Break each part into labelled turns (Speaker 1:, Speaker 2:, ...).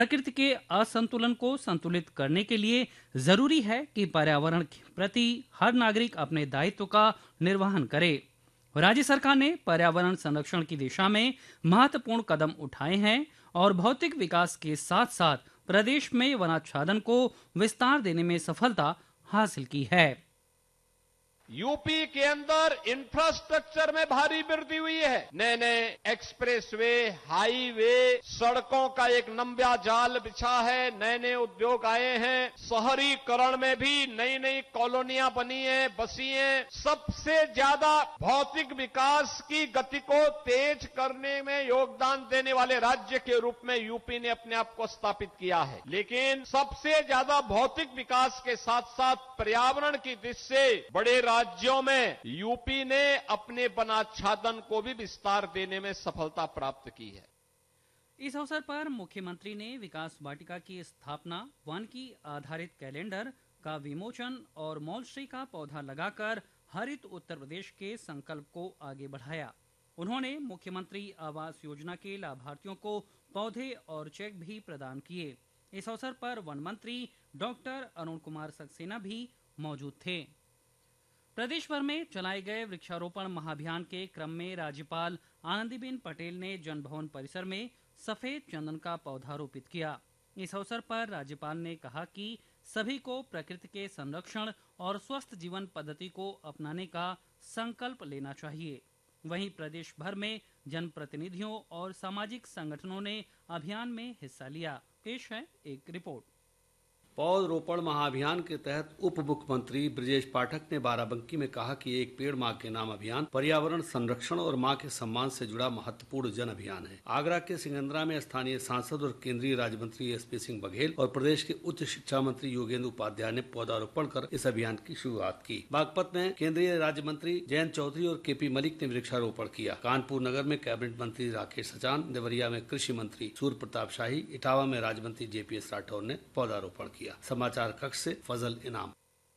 Speaker 1: प्रकृति के असंतुलन को संतुलित करने के लिए जरूरी है कि पर्यावरण के प्रति हर नागरिक अपने दायित्व का निर्वहन करे। राज्य सरकार ने पर्यावरण संरक्षण की दिशा में महत्वपूर्ण कदम उठाए हैं और भौतिक विकास के साथ साथ प्रदेश में वनाच्छादन को विस्तार देने में सफलता हासिल की है।
Speaker 2: यूपी के अंदर इंफ्रास्ट्रक्चर में भारी वृद्धि हुई है। नए नए एक्सप्रेसवे, हाईवे, सड़कों का एक लंबा जाल बिछा है। नए नए उद्योग आए हैं। शहरीकरण में भी नई नई कॉलोनियां बनी हैं, बसी हैं। सबसे ज्यादा भौतिक विकास की गति को तेज करने में योगदान देने वाले राज्य के रूप में यूपी ने अपने आप को स्थापित किया है। लेकिन सबसे ज्यादा भौतिक विकास के साथ साथ पर्यावरण की दृष्टि से बड़े राज्यों में यूपी ने अपने वनाच्छादन को भी विस्तार देने में सफलता प्राप्त की है।
Speaker 1: इस अवसर पर मुख्यमंत्री ने विकास वाटिका की स्थापना, वानिकी आधारित कैलेंडर का विमोचन और मौलश्री का पौधा लगाकर हरित उत्तर प्रदेश के संकल्प को आगे बढ़ाया। उन्होंने मुख्यमंत्री आवास योजना के लाभार्थियों को पौधे और चेक भी प्रदान किए। इस अवसर पर वन मंत्री डॉक्टर अरुण कुमार सक्सेना भी मौजूद थे। प्रदेश भर में चलाए गए वृक्षारोपण महाअभियान के क्रम में राज्यपाल आनंदीबेन पटेल ने जनभवन परिसर में सफेद चंदन का पौधा रोपित किया। इस अवसर पर राज्यपाल ने कहा कि सभी को प्रकृति के संरक्षण और स्वस्थ जीवन पद्धति को अपनाने का संकल्प लेना चाहिए। वहीं प्रदेश भर में जनप्रतिनिधियों और सामाजिक संगठनों ने अभियान में हिस्सा लिया। पेश है एक रिपोर्ट।
Speaker 3: पौधरोपण महाअभियान के तहत उप मुख्यमंत्री ब्रजेश पाठक ने बाराबंकी में कहा कि एक पेड़ मां के नाम अभियान पर्यावरण संरक्षण और मां के सम्मान से जुड़ा महत्वपूर्ण जन अभियान है। आगरा के सिकंदरा में स्थानीय सांसद और केंद्रीय राज्य मंत्री एसपी सिंह बघेल और प्रदेश के उच्च शिक्षा मंत्री योगेंद्र उपाध्याय ने पौधारोपण कर इस अभियान की शुरुआत की। बागपत में केंद्रीय राज्य मंत्री जयंत चौधरी और केपी मलिक ने वृक्षारोपण किया। कानपुर नगर में कैबिनेट मंत्री राकेश सचान, देवरिया में कृषि मंत्री सूर्य प्रताप शाही, इटावा में राज्य मंत्री JPS राठौर ने पौधारोपण किया। समाचार कक्ष से फजल इनाम।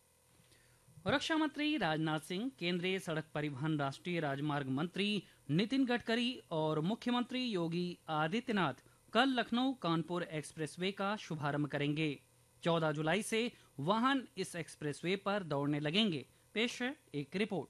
Speaker 1: रक्षा मंत्री राजनाथ सिंह, केंद्रीय सड़क परिवहन राष्ट्रीय राजमार्ग मंत्री नितिन गडकरी और मुख्यमंत्री योगी आदित्यनाथ कल लखनऊ कानपुर एक्सप्रेसवे का शुभारंभ करेंगे। 14 जुलाई से वाहन इस एक्सप्रेसवे पर दौड़ने लगेंगे। पेश है एक रिपोर्ट।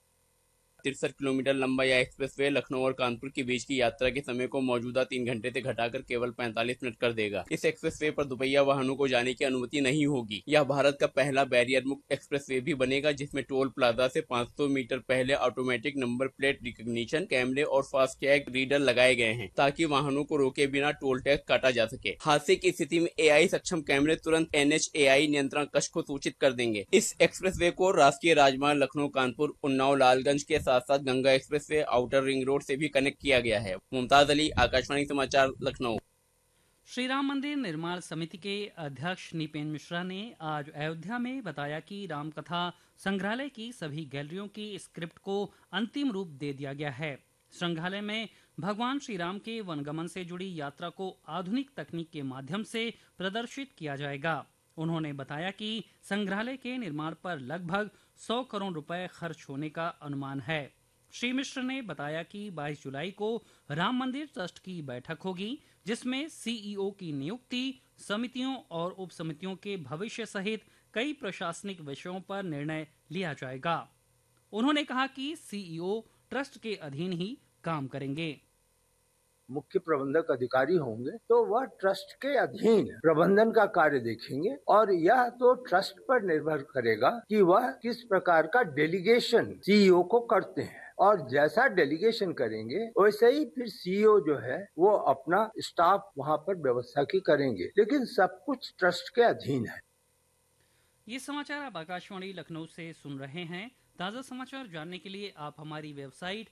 Speaker 4: 63 किलोमीटर लंबा यह एक्सप्रेसवे लखनऊ और कानपुर के बीच की यात्रा के समय को मौजूदा 3 घंटे से घटाकर केवल 45 मिनट कर देगा। इस एक्सप्रेसवे पर दुपहिया वाहनों को जाने की अनुमति नहीं होगी। यह भारत का पहला बैरियर मुक्त एक्सप्रेसवे भी बनेगा, जिसमें टोल प्लाजा से 500 मीटर पहले ऑटोमेटिक नंबर प्लेट रिकॉग्निशन कैमरे और फास्टैग रीडर लगाए गए हैं, ताकि वाहनों को रोके बिना टोल टैक्स काटा जा सके। हादसे की स्थिति में AI सक्षम कैमरे तुरंत NHAI नियंत्रण कक्ष को सूचित कर देंगे। इस एक्सप्रेसवे को राष्ट्रीय राजमार्ग लखनऊ कानपुर उन्नाव लालगंज के साथ साथ Ganga expressway outer ring road से भी कनेक्ट किया गया है। मुमताज अली, आकाशवाणी समाचार, लखनऊ।
Speaker 1: श्री राम मंदिर निर्माण समिति के अध्यक्ष निपेन मिश्रा ने आज अयोध्या में बताया कि रामकथा संग्रहालय की सभी गैलरियों की स्क्रिप्ट को अंतिम रूप दे दिया गया है। संग्रहालय में भगवान श्री राम के वनगमन से जुड़ी यात्रा को आधुनिक तकनीक के माध्यम से प्रदर्शित किया जाएगा। उन्होंने बताया कि संग्रहालय के निर्माण पर लगभग 100 करोड़ रुपए खर्च होने का अनुमान है। श्री मिश्र ने बताया कि 22 जुलाई को राम मंदिर ट्रस्ट की बैठक होगी, जिसमें CEO की नियुक्ति, समितियों और उप समितियों के भविष्य सहित कई प्रशासनिक विषयों पर निर्णय लिया जाएगा। उन्होंने कहा कि CEO ट्रस्ट के अधीन ही काम करेंगे।
Speaker 5: मुख्य प्रबंधक अधिकारी होंगे तो वह ट्रस्ट के अधीन प्रबंधन का कार्य देखेंगे और यह तो ट्रस्ट पर निर्भर करेगा कि वह किस प्रकार का डेलीगेशन CEO को करते हैं, और जैसा डेलीगेशन करेंगे वैसे ही फिर CEO जो है वो अपना स्टाफ वहां पर व्यवस्था की करेंगे, लेकिन सब कुछ ट्रस्ट के अधीन है।
Speaker 1: ये समाचार आप आकाशवाणी लखनऊ से सुन रहे हैं। ताज़ा समाचार जानने के लिए आप हमारी वेबसाइट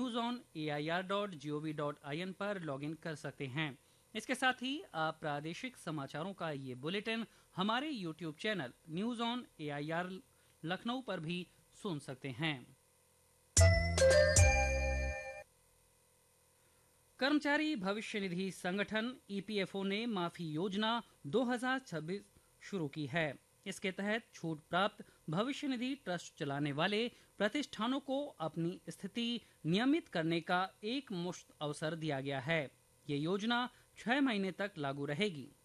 Speaker 1: newsonair.gov.in पर लॉगिन कर सकते हैं। इसके साथ ही आप प्रादेशिक समाचारों का ये बुलेटिन हमारे YouTube channel news on AIR Lucknow पर भी सुन सकते हैं। कर्मचारी भविष्य निधि संगठन EPFO ने माफी योजना 2026 शुरू की है। इसके तहत छूट प्राप्त भविष्य निधि ट्रस्ट चलाने वाले प्रतिष्ठानों को अपनी स्थिति नियमित करने का एक मुश्त अवसर दिया गया है। ये योजना 6 महीने तक लागू रहेगी।